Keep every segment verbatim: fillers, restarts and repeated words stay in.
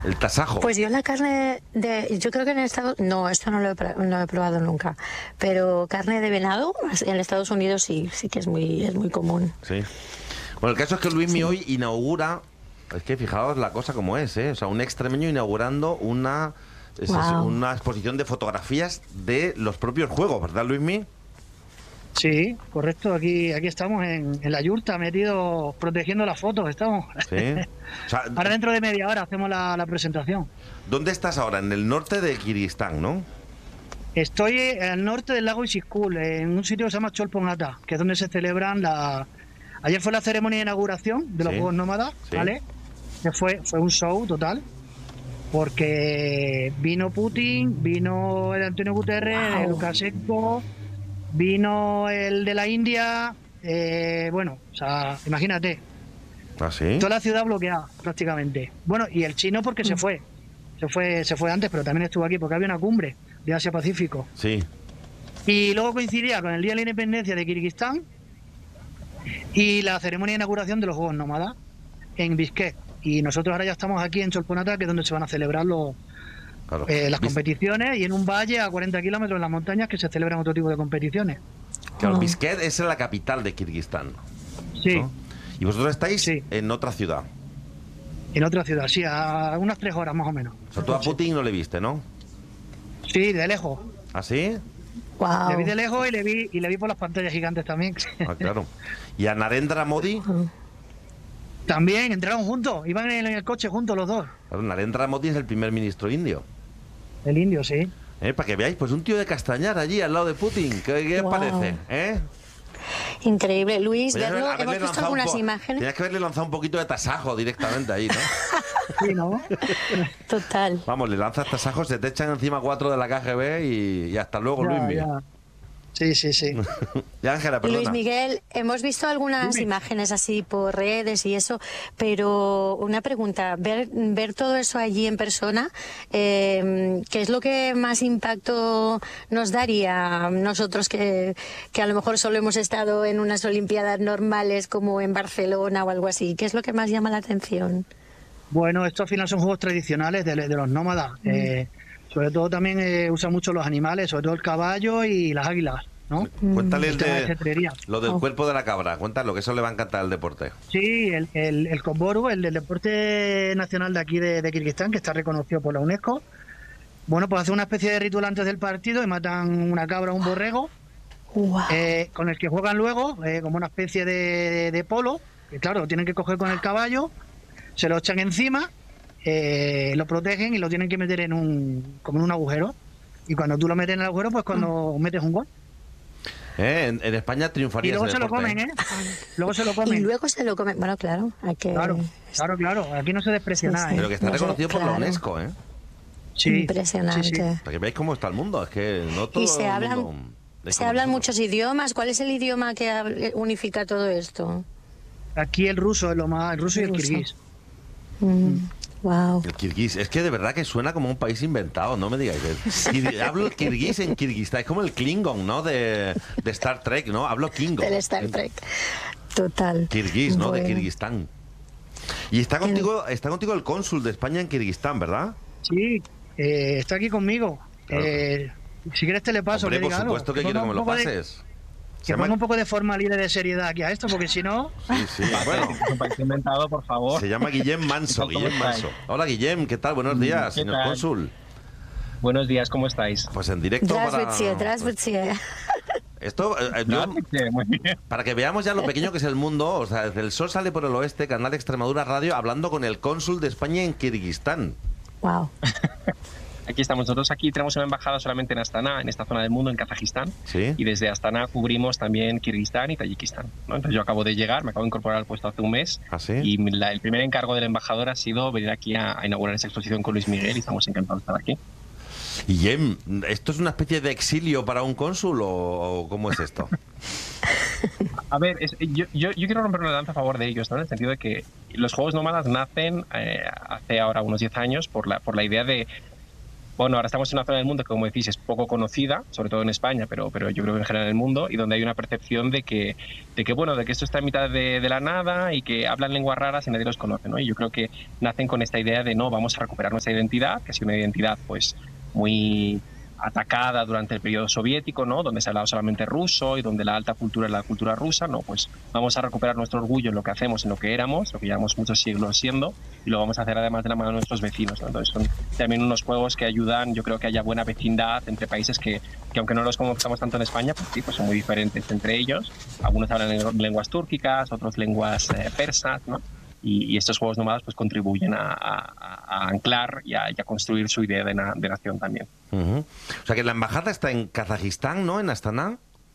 El tasajo. Pues yo la carne de... Yo creo que en Estados... No, esto no lo, he, no lo he probado nunca. Pero carne de venado en Estados Unidos sí, sí que es muy, es muy común. Sí. Bueno, el caso es que Luismi Sí. hoy inaugura... Es que fijaos la cosa como es, ¿eh? O sea, un extremeño inaugurando una, es, Wow. es una exposición de fotografías de los propios juegos, ¿verdad, Luismi? Sí, correcto. Aquí aquí estamos en, en la yurta, metidos, protegiendo las fotos. Estamos. Sí. O sea, Ahora dentro de media hora hacemos la, la presentación. ¿dónde estás ahora? En el norte de Kirguistán, ¿no? Estoy al norte del lago Isiskul, en un sitio que se llama Cholpon-Ata, que es donde se celebran la... Ayer fue la ceremonia de inauguración de los Sí. Juegos Nómadas, Sí. ¿vale? Que fue, fue un show total, porque vino Putin, vino el Antonio Guterres, Wow. el Lukashenko, vino el de la India, eh, bueno, o sea, imagínate, ¿Ah, sí? toda la ciudad bloqueada prácticamente. Bueno, y el chino porque se fue, se fue, se fue antes, pero también estuvo aquí porque había una cumbre de Asia-Pacífico. Sí. Y luego coincidía con el Día de la Independencia de Kirguistán y la ceremonia de inauguración de los Juegos Nómadas en Bishkek. Y nosotros ahora ya estamos aquí en Cholpon-Ata, que es donde se van a celebrar los, Claro. eh, las Vis- competiciones, y en un valle a cuarenta kilómetros en las montañas que se celebran otro tipo de competiciones. Claro, Ah. Bishkek es la capital de Kirguistán, Sí, ¿no? Y vosotros estáis Sí. en otra ciudad. en otra ciudad, sí, a unas tres horas más o menos. O sea, tú a Putin no le viste, ¿no? Sí, de lejos. ¿Ah, sí? Wow. Le vi de lejos y le vi y le vi por las pantallas gigantes también. Ah, claro. ¿Y a Narendra Modi? También entraron juntos, iban en el coche juntos los dos. Claro, Narendra Modi es el primer ministro indio. El indio, sí. ¿Eh? Para que veáis, pues un tío de Castañar allí al lado de Putin. ¿Qué, qué os Wow. parece? ¿Eh? Increíble. Luis, Podrías verlo, haberle hemos visto lanzado un algunas po- imágenes. Tenías que haberle lanzado un poquito de tasajo directamente ahí, ¿no? Sí, ¿no? Total. Vamos, le lanzas tasajos, se te echan encima cuatro de la K G B y, y hasta luego, Ya, Luismi. ya. Sí, sí, sí. Ya, Ángela, perdona. Luis Miguel, hemos visto algunas Dime. imágenes así por redes y eso, pero una pregunta, ver, ver todo eso allí en persona, eh, ¿qué es lo que más impacto nos daría a nosotros que, que a lo mejor solo hemos estado en unas Olimpiadas normales como en Barcelona o algo así? ¿Qué es lo que más llama la atención? Bueno, estos al final son juegos tradicionales de, de los nómadas. Eh, sobre todo también eh, usan mucho los animales, sobre todo el caballo y las águilas, ¿no? Cuéntale el El tema de de, cetrería. lo del Oh. cuerpo de la cabra. Cuéntalo, que eso le va a encantar al deporte. Sí, el, el, el Komboru, el del deporte nacional de aquí de, de Kirguistán, que está reconocido por la UNESCO. Bueno, pues hace una especie de ritual antes del partido y matan una cabra o un borrego, Wow. eh, con el que juegan luego, eh, como una especie de, de polo, que claro, lo tienen que coger con el caballo, se lo echan encima, eh, lo protegen y lo tienen que meter en un, como en un agujero. Y cuando tú lo metes en el agujero, pues cuando metes un gol. ¿Eh? En, en España Y triunfaría luego ese se lo deporte, comen, ¿eh? Luego se lo Y comen. luego se lo comen. Bueno, claro, hay que... Claro, claro, claro. Aquí no se desprecia Sí, nada, sí. ¿eh? Pero que está No sé, reconocido por la claro. UNESCO, ¿eh? Sí, Impresionante. sí, sí. Para que veáis cómo está el mundo. Es que no todo Y se el hablan, mundo es se como hablan nosotros. muchos idiomas. ¿Cuál es el idioma que hab- unifica todo esto? Aquí el ruso es lo más, el ruso y el El ruso. kirguís. Mm, wow. El kirguís, es que de verdad que suena como un país inventado, no me digáis. Kir- Hablo el kirguís en Kirguistán, es como el Klingon, ¿no? De, de Star Trek, ¿no? Hablo Klingon. Del Star Trek. Total. Kirguís, ¿no? De Bueno. Kirguistán. Y está contigo, está contigo el cónsul de España en Kirguistán, ¿verdad? Sí, eh, está aquí conmigo. Claro. Eh, si quieres te le paso. Hombre, que por diga algo. supuesto que Que quiero que ponga me lo un poco de- pases. Se Que llama- ponga un poco de formalidad y de seriedad aquí a esto, porque si no... Sí, sí, bueno. Un país inventado, por favor. Se llama Guillem Manso, ¿Cómo Guillem estáis? Manso. Hola, Guillem, ¿qué tal? Buenos días, ¿Qué señor tal? cónsul. Buenos días, ¿cómo estáis? Pues en directo para... Здравствуйте, здравствуйте. Esto, eh, eh, yo- Muy bien. para que veamos ya lo pequeño que es el mundo, o sea, desde el sol sale por el oeste, canal de Extremadura Radio, hablando con el cónsul de España en Kirguistán. Wow. Aquí estamos nosotros. Aquí tenemos una embajada solamente en Astana, en esta zona del mundo, en Kazajistán. ¿Sí? Y desde Astana cubrimos también Kirguistán y Tayikistán, ¿no? Entonces yo acabo de llegar, me acabo de incorporar al puesto hace un mes. ¿Ah, sí? Y la- el primer encargo del embajador ha sido venir aquí a, a inaugurar esa exposición con Luis Miguel y estamos encantados de estar aquí. Guillem, ¿esto es una especie de exilio para un cónsul o, o cómo es esto? A ver, es- yo, yo, yo quiero romper una lanza a favor de ellos, ¿no? En el sentido de que los juegos nómadas nacen eh, hace ahora unos diez años por la, por la idea de Bueno, ahora estamos en una zona del mundo que, como decís, es poco conocida, sobre todo en España, pero, pero yo creo que en general en el mundo, y donde hay una percepción de que, de que bueno, de que esto está en mitad de, de la nada y que hablan lenguas raras y nadie los conoce, ¿no? Y yo creo que nacen con esta idea de, no, vamos a recuperar nuestra identidad, que ha sido una identidad, pues, muy atacada durante el periodo soviético, ¿no? Donde se hablaba solamente ruso y donde la alta cultura es la cultura rusa, ¿no? Pues vamos a recuperar nuestro orgullo en lo que hacemos, en lo que éramos, lo que llevamos muchos siglos siendo, y lo vamos a hacer además de la mano de nuestros vecinos, ¿no? Entonces son también unos juegos que ayudan, yo creo que haya buena vecindad entre países que, que aunque no los conozcamos tanto en España, pues sí, pues son muy diferentes entre ellos. Algunos hablan lenguas túrquicas, otros lenguas eh, persas, ¿no? Y, y estos juegos nómadas pues contribuyen a, a, a anclar y a, y a construir su idea de, na, de nación también. Uh-huh. O sea que la embajada está en Kazajistán, ¿no? En Astana.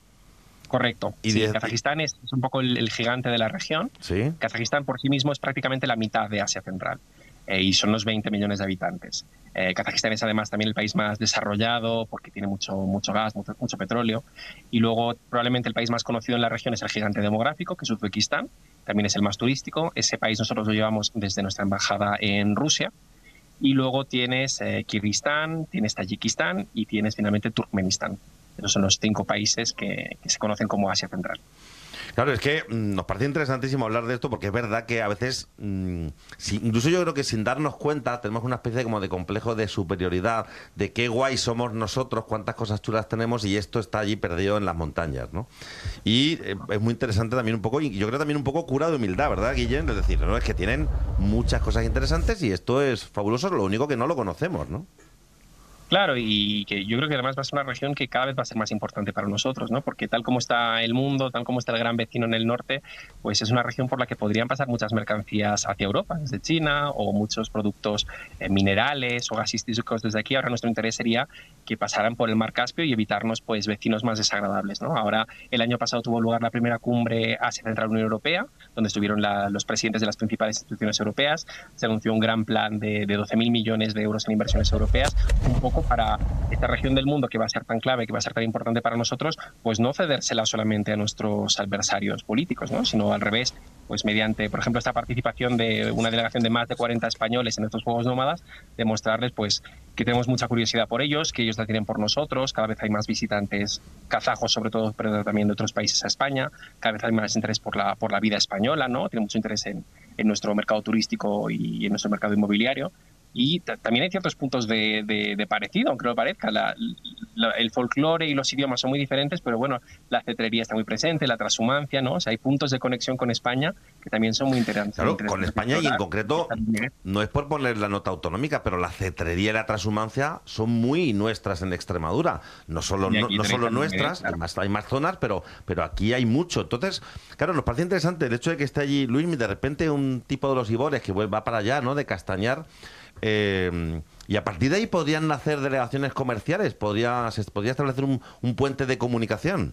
Correcto. ¿Y sí, de... Kazajistán es, es un poco el, el gigante de la región. Sí. Kazajistán por sí mismo es prácticamente la mitad de Asia Central. Eh, y son unos veinte millones de habitantes. Eh, Kazajistán es además también el país más desarrollado porque tiene mucho, mucho gas, mucho, mucho petróleo. Y luego probablemente el país más conocido en la región es el gigante demográfico, que es Uzbekistán. También es el más turístico. Ese país nosotros lo llevamos desde nuestra embajada en Rusia. Y luego tienes eh, Kirguistán, tienes Tayikistán y tienes finalmente Turkmenistán. Esos son los cinco países que, que se conocen como Asia Central. Claro, es que mmm, nos parece interesantísimo hablar de esto porque es verdad que a veces, mmm, si, incluso yo creo que sin darnos cuenta, tenemos una especie como de complejo de superioridad, de qué guay somos nosotros, cuántas cosas chulas tenemos y esto está allí perdido en las montañas, ¿no? Y eh, es muy interesante también un poco, y yo creo también un poco cura de humildad, ¿verdad, Guillén? Es decir, ¿no? Es que tienen muchas cosas interesantes y esto es fabuloso, lo único que no lo conocemos, ¿no? Claro, y que yo creo que además va a ser una región que cada vez va a ser más importante para nosotros, ¿no? Porque tal como está el mundo, tal como está el gran vecino en el norte, pues es una región por la que podrían pasar muchas mercancías hacia Europa, desde China, o muchos productos eh, minerales o gasísticos desde aquí. Ahora nuestro interés sería que pasaran por el mar Caspio y evitarnos pues vecinos más desagradables, ¿no? Ahora, el año pasado tuvo lugar la primera cumbre Asia Central Unión Europea, donde estuvieron la, los presidentes de las principales instituciones europeas. Se anunció un gran plan de, de doce mil millones de euros en inversiones europeas, un poco para esta región del mundo que va a ser tan clave, que va a ser tan importante para nosotros, pues no cedérsela solamente a nuestros adversarios políticos, ¿no? Sino al revés, pues mediante, por ejemplo, esta participación de una delegación de más de cuarenta españoles en estos Juegos Nómadas, demostrarles pues que tenemos mucha curiosidad por ellos, que ellos la tienen por nosotros. Cada vez hay más visitantes kazajos, sobre todo, pero también de otros países a España. Cada vez hay más interés por la, por la vida española, ¿no? Tiene mucho interés en, en nuestro mercado turístico y en nuestro mercado inmobiliario. Y también hay ciertos puntos de, de, de parecido, aunque no lo parezca. La, la, el folclore y los idiomas son muy diferentes, pero bueno, la cetrería está muy presente, la transhumancia, ¿no? O sea, hay puntos de conexión con España que también son muy interesantes. Claro, interesantes con España y en concreto, no es por poner la nota autonómica, pero la cetrería y la transhumancia son muy nuestras en Extremadura. No solo, no, no solo nuestras, claro. Además hay más zonas, pero, pero aquí hay mucho. Entonces, claro, nos parece interesante el hecho de que esté allí Luis, de repente un tipo de los Ibores que va para allá, ¿no? De Castañar. Eh, y a partir de ahí podrían nacer delegaciones comerciales, podría, se podría establecer un, un puente de comunicación.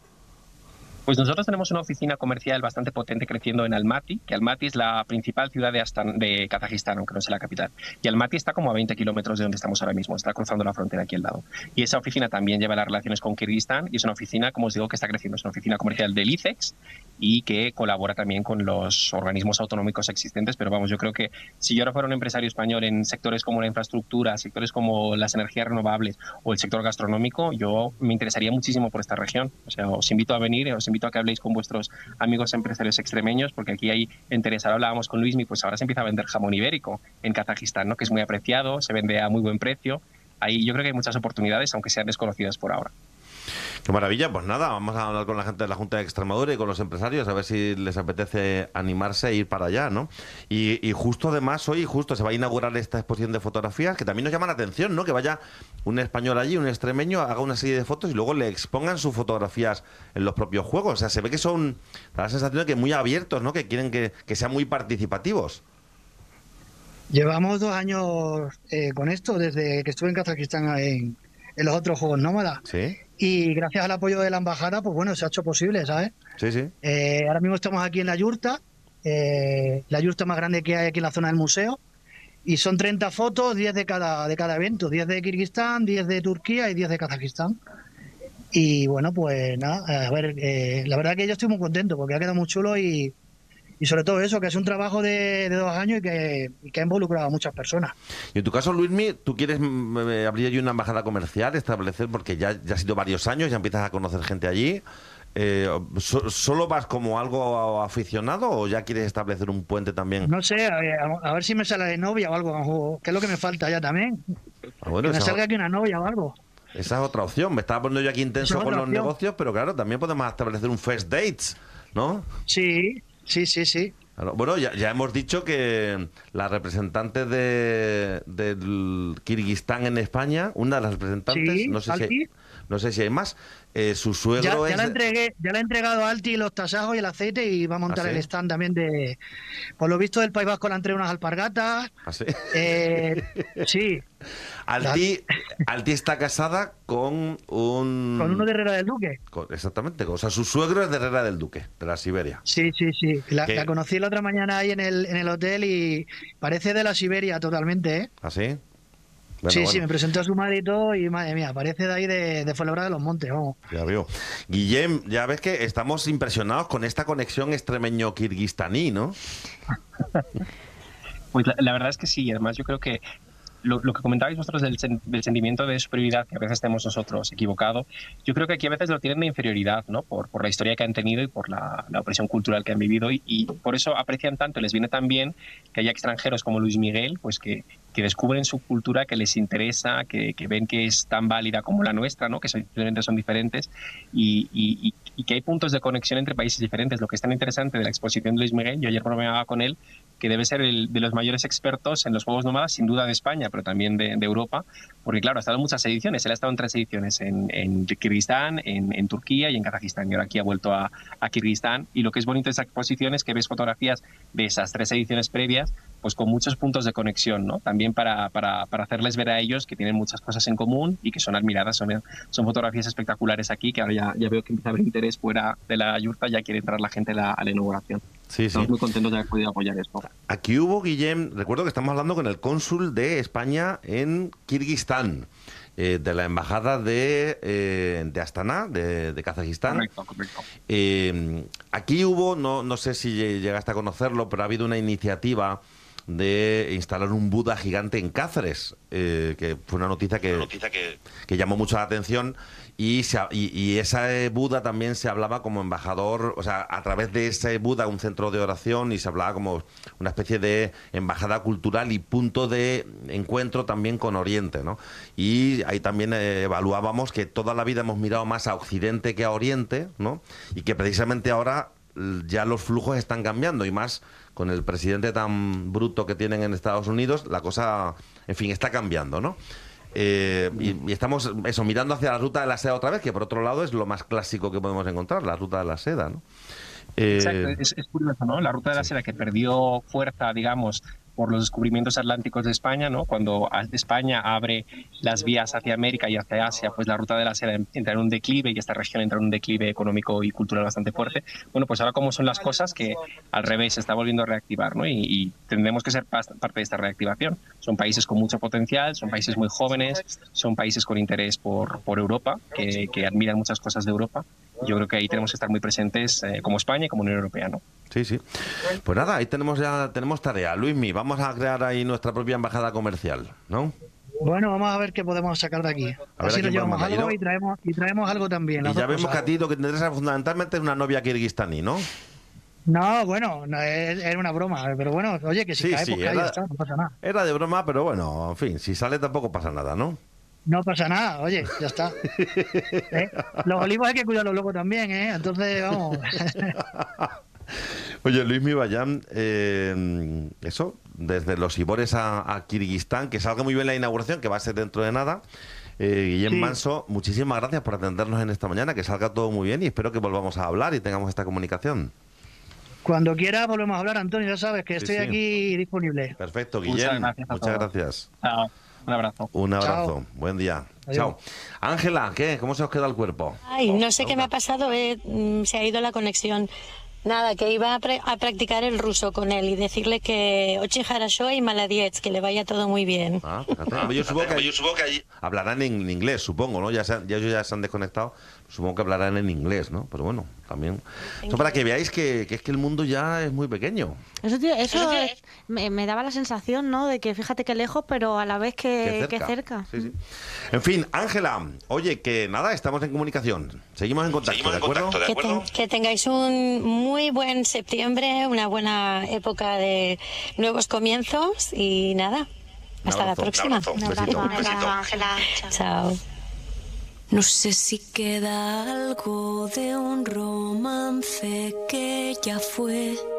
Pues nosotros tenemos una oficina comercial bastante potente creciendo en Almaty, que Almaty es la principal ciudad de, Astan, de Kazajistán, aunque no sea la capital. Y Almaty está como a veinte kilómetros de donde estamos ahora mismo, está cruzando la frontera aquí al lado. Y esa oficina también lleva las relaciones con Kirguistán y es una oficina, como os digo, que está creciendo. Es una oficina comercial del I C E X y que colabora también con los organismos autonómicos existentes. Pero vamos, yo creo que si yo ahora fuera un empresario español en sectores como la infraestructura, sectores como las energías renovables o el sector gastronómico, yo me interesaría muchísimo por esta región. O sea, os invito a venir, os invito a que habléis con vuestros amigos empresarios extremeños, porque aquí hay interés. Ahora hablábamos con Luismi, pues ahora se empieza a vender jamón ibérico en Kazajistán, ¿no? Que es muy apreciado, se vende a muy buen precio. Ahí yo creo que hay muchas oportunidades, aunque sean desconocidas por ahora. Qué maravilla, pues nada, vamos a hablar con la gente de la Junta de Extremadura y con los empresarios a ver si les apetece animarse a ir para allá, ¿no? Y, y justo además hoy justo se va a inaugurar esta exposición de fotografías que también nos llama la atención, ¿no? Que vaya un español allí, un extremeño, haga una serie de fotos y luego le expongan sus fotografías en los propios juegos. O sea, se ve que son, da la sensación de que muy abiertos, ¿no? Que quieren que, que sean muy participativos. Llevamos dos años eh, con esto, desde que estuve en Kazajistán en, en los otros Juegos Nómadas. Sí. Y gracias al apoyo de la embajada, pues bueno, se ha hecho posible, ¿sabes? Sí, sí. Eh, ahora mismo estamos aquí en la yurta, eh, la yurta más grande que hay aquí en la zona del museo, y son treinta fotos, diez de cada, de cada evento, diez de Kirguistán, diez de Turquía y diez de Kazajistán. Y bueno, pues nada, a ver, eh, la verdad que yo estoy muy contento porque ha quedado muy chulo y, y sobre todo eso, que es un trabajo de, de dos años y que, y que ha involucrado a muchas personas. Y en tu caso, Luismi, ¿tú quieres eh, abrir allí una embajada comercial, establecer, porque ya, ya has sido varios años, ya empiezas a conocer gente allí? Eh, so, ¿Solo vas como algo aficionado o ya quieres establecer un puente también? No sé, a ver, a ver si me sale de novia o algo, que es lo que me falta ya también. Ah, bueno, que me esa, salga aquí una novia o algo. Esa es otra opción. Me estaba poniendo yo aquí intenso con los opción. negocios, pero claro, también podemos establecer un first dates, ¿no? Sí, sí, sí, sí. Claro. Bueno, ya, ya hemos dicho que la representante de del Kirguistán en España, una de las representantes, sí, no sé si hay, no sé si hay más, eh, su suegro ya, ya es... La entregué, ya le he entregado a Alti los tasajos y el aceite y va a montar ¿Ah, sí? el stand también de... Por lo visto del País Vasco le han entregado unas alpargatas. ¿Ah, sí? Eh, sí. Alti, Alti está casada con un... Con uno de Herrera del Duque. Con, exactamente, o sea, su suegro es de Herrera del Duque, de la Siberia. Sí, sí, sí. La, la conocí la otra mañana ahí en el, en el hotel y parece de la Siberia totalmente, ¿eh? ¿Ah, sí? Bueno, sí, bueno. sí, me presentó a su madre y todo y madre mía, parece de ahí de, de Fuenlabrada de los Montes, vamos. Ya veo. Guillem, ya ves que estamos impresionados con esta conexión extremeño-kirguistaní, ¿no? Pues la, la verdad es que sí, además yo creo que Lo, lo que comentabais vosotros del, del sentimiento de superioridad que a veces tenemos nosotros equivocado, yo creo que aquí a veces lo tienen de inferioridad, ¿no? Por, por la historia que han tenido y por la, la opresión cultural que han vivido y, y por eso aprecian tanto, les viene tan bien que haya extranjeros como Luis Miguel, pues que, que descubren su cultura, que les interesa, que, que ven que es tan válida como la nuestra, ¿no? Que simplemente son diferentes y, y, y que hay puntos de conexión entre países diferentes. Lo que es tan interesante de la exposición de Luis Miguel, yo ayer bromeaba con él, que debe ser el de los mayores expertos en los juegos nómadas, sin duda de España, pero también de, de Europa, porque claro, ha estado en muchas ediciones. Él ha estado en tres ediciones, en, en Kirguistán, en, en Turquía y en Kazajistán, y ahora aquí ha vuelto a, a Kirguistán. Y lo que es bonito de esa exposición es que ves fotografías de esas tres ediciones previas, pues con muchos puntos de conexión, ¿no? También para, para, para hacerles ver a ellos que tienen muchas cosas en común y que son admiradas. Son, son fotografías espectaculares aquí, que ahora ya, ya veo que empieza a haber interés fuera de la yurta, ya quiere entrar la gente a la, a la inauguración. Sí, sí. Estamos muy contentos de haber podido apoyar esto. Aquí hubo, Guillem, recuerdo que estamos hablando con el cónsul de España en Kirguistán, eh, de la embajada de, eh, de Astana, de, de Kazajistán. Correcto, correcto. Eh, aquí hubo, no, no sé si llegaste a conocerlo, pero ha habido una iniciativa de instalar un Buda gigante en Cáceres, eh, que fue una noticia que, una noticia que, que llamó mucho la atención. Y, se, y, y ese Buda también se hablaba como embajador, o sea, a través de ese Buda, un centro de oración, y se hablaba como una especie de embajada cultural y punto de encuentro también con Oriente, ¿no? Y ahí también eh, evaluábamos que toda la vida hemos mirado más a Occidente que a Oriente, ¿no? Y que precisamente ahora ya los flujos están cambiando y más con el presidente tan bruto que tienen en Estados Unidos, la cosa, en fin, está cambiando, ¿no? Eh, y, y estamos eso mirando hacia la ruta de la seda otra vez, que por otro lado es lo más clásico que podemos encontrar, la ruta de la seda, ¿no? Eh, Exacto, es, es curioso, ¿no? La ruta de la seda que perdió fuerza, digamos, por los descubrimientos atlánticos de España, ¿no? Cuando España abre las vías hacia América y hacia Asia, pues la ruta de la seda entra en un declive y esta región entra en un declive económico y cultural bastante fuerte. Bueno, pues ahora cómo son las cosas que al revés se está volviendo a reactivar, ¿no? Y, y tendremos que ser parte de esta reactivación. Son países con mucho potencial, son países muy jóvenes, son países con interés por, por Europa, que, que admiran muchas cosas de Europa. Yo creo que ahí tenemos que estar muy presentes eh, como España y como Unión Europea, ¿no? Sí, sí. Pues nada, ahí tenemos ya tenemos tarea. Luismi, vamos a crear ahí nuestra propia embajada comercial, ¿no? Bueno, vamos a ver qué podemos sacar de aquí. A Así nos llevamos algo y traemos, y traemos algo también. Y ya vemos cosas. Que a ti lo que te interesa fundamentalmente es una novia kirguistaní, ¿no? No, bueno, no, era una broma, pero bueno, oye, que si sí, cae, sí, pues cae, era, ya está, no pasa nada. Era de broma, pero bueno, en fin, si sale tampoco pasa nada, ¿no? No pasa nada, oye, ya está. ¿Eh? Los olivos hay que cuidarlos luego también, ¿eh? Entonces, vamos. Oye, Luismi Bayán, eh, eso, desde los Ibores a, a Kirguistán, que salga muy bien la inauguración, que va a ser dentro de nada. Eh, Guillem sí. Manso, muchísimas gracias por atendernos en esta mañana, que salga todo muy bien y espero que volvamos a hablar y tengamos esta comunicación. Cuando quiera volvemos a hablar, Antonio, ya sabes que estoy sí, sí. aquí disponible. Perfecto, Guillem, muchas gracias. Muchas gracias. Chao. Un abrazo. Un abrazo. Chao. Buen día. Adiós. Chao. Ángela, ¿qué? ¿Cómo se os queda el cuerpo? Ay, no sé qué me ha pasado, eh, se ha ido la conexión. Nada, que iba a, a practicar el ruso con él y decirle que Очень хорошо y молодец, que le vaya todo muy bien. Ah, fíjate. Yo supongo que, yo supongo que allí hablarán en inglés, supongo, ¿no? Ya, se, ya ellos ya se han desconectado, supongo que hablarán en inglés, ¿no? Pero bueno, también. Eso para que veáis que, que es que el mundo ya es muy pequeño. Eso, tío, eso es, me, me daba la sensación, ¿no? De que fíjate que lejos, pero a la vez que, que cerca. Que cerca. Sí, sí. En fin, Ángela, oye, que nada, estamos en comunicación. Seguimos en contacto, Seguimos ¿de acuerdo? En contacto, ¿de acuerdo? Que, te, que tengáis un muy buen septiembre, una buena época de nuevos comienzos y nada. Hasta la próxima. Un abrazo, un besito. Ángela. Chao. No sé si queda algo de un romance que ya fue.